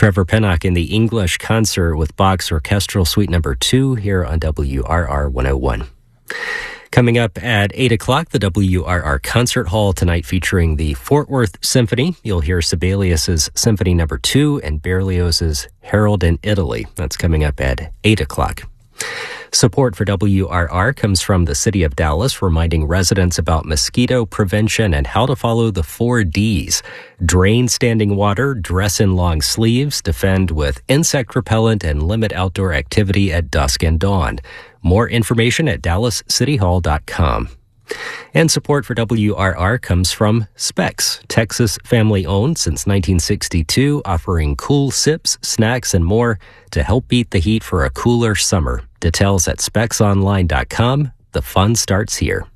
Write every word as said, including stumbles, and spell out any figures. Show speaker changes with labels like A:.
A: Trevor Pennock in the English concert with Bach's Orchestral Suite Number two here on W R R one oh one. Coming up at eight o'clock, the W R R Concert Hall tonight featuring the Fort Worth Symphony. You'll hear Sibelius's Symphony Number two and Berlioz's Harold in Italy. That's coming up at eight o'clock. Support for W R R comes from the City of Dallas, reminding residents about mosquito prevention and how to follow the four Ds. Drain standing water, dress in long sleeves, defend with insect repellent, and limit outdoor activity at dusk and dawn. More information at dallas city hall dot com. And support for W R R comes from Specs, Texas family-owned since nineteen sixty-two, offering cool sips, snacks, and more to help beat the heat for a cooler summer. Details at specs online dot com. The fun starts here.